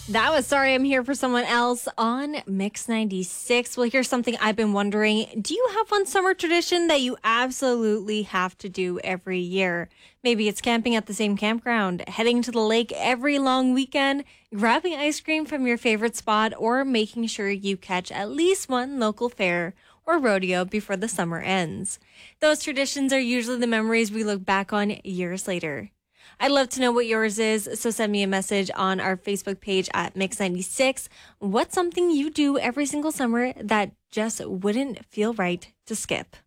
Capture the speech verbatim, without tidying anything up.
That was Sorry I'm Here for Someone Else on Mix ninety-six. Well, here's something I've been wondering. Do you have one summer tradition that you absolutely have to do every year? Maybe it's camping at the same campground, heading to the lake every long weekend, grabbing ice cream from your favorite spot, or making sure you catch at least one local fair or rodeo before the summer ends. Those traditions are usually the memories we look back on years later. I'd love to know what yours is, so send me a message on our Facebook page at Mix ninety-six. What's something you do every single summer that just wouldn't feel right to skip?